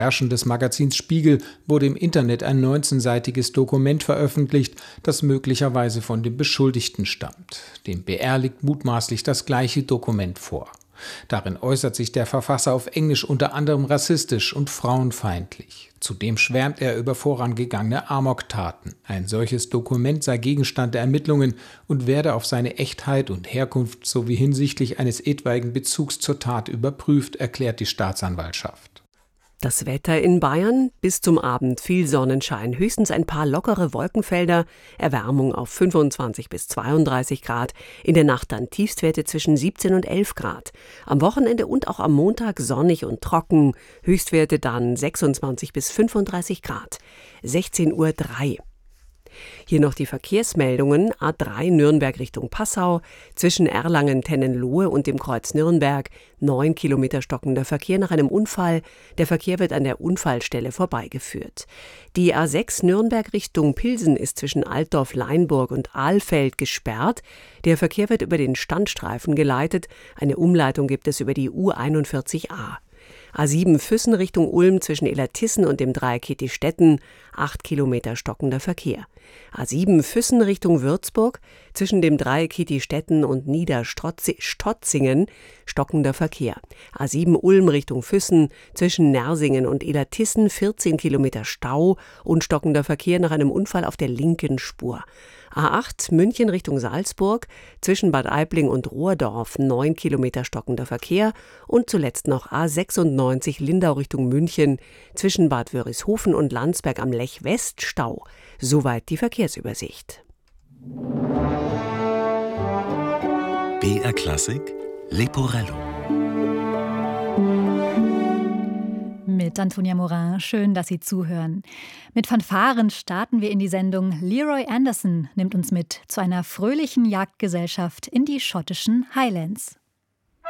Recherchen des Magazins Spiegel wurde im Internet ein 19-seitiges Dokument veröffentlicht, das möglicherweise von dem Beschuldigten stammt. Dem BR liegt mutmaßlich das gleiche Dokument vor. Darin äußert sich der Verfasser auf Englisch unter anderem rassistisch und frauenfeindlich. Zudem schwärmt er über vorangegangene Amoktaten. Ein solches Dokument sei Gegenstand der Ermittlungen und werde auf seine Echtheit und Herkunft sowie hinsichtlich eines etwaigen Bezugs zur Tat überprüft, erklärt die Staatsanwaltschaft. Das Wetter in Bayern: bis zum Abend viel Sonnenschein, höchstens ein paar lockere Wolkenfelder, Erwärmung auf 25 bis 32 Grad, in der Nacht dann Tiefstwerte zwischen 17 und 11 Grad. Am Wochenende und auch am Montag sonnig und trocken, Höchstwerte dann 26 bis 35 Grad. 16:03 Uhr. Hier noch die Verkehrsmeldungen. A3 Nürnberg Richtung Passau, zwischen Erlangen-Tennenlohe und dem Kreuz Nürnberg, 9 Kilometer stockender Verkehr nach einem Unfall. Der Verkehr wird an der Unfallstelle vorbeigeführt. Die A6 Nürnberg Richtung Pilsen ist zwischen Altdorf-Leinburg und Ahlfeld gesperrt. Der Verkehr wird über den Standstreifen geleitet. Eine Umleitung gibt es über die U41a. A7 Füssen Richtung Ulm zwischen Illertissen und dem Dreieck Kitti-Stetten, 8 Kilometer stockender Verkehr. A7 Füssen Richtung Würzburg zwischen dem Dreieck Kitti-Stetten und Niederstotzingen, stockender Verkehr. A7 Ulm Richtung Füssen zwischen Nersingen und Illertissen, 14 Kilometer Stau und stockender Verkehr nach einem Unfall auf der linken Spur. A8 München Richtung Salzburg, zwischen Bad Aibling und Rohrdorf, 9 Kilometer stockender Verkehr. Und zuletzt noch A96 Lindau Richtung München, zwischen Bad Wörishofen und Landsberg am Lech West, Stau. Soweit die Verkehrsübersicht. BR Klassik Leporello mit Antonia Morin. Schön, dass Sie zuhören. Mit Fanfaren starten wir in die Sendung. Leroy Anderson nimmt uns mit zu einer fröhlichen Jagdgesellschaft in die schottischen Highlands.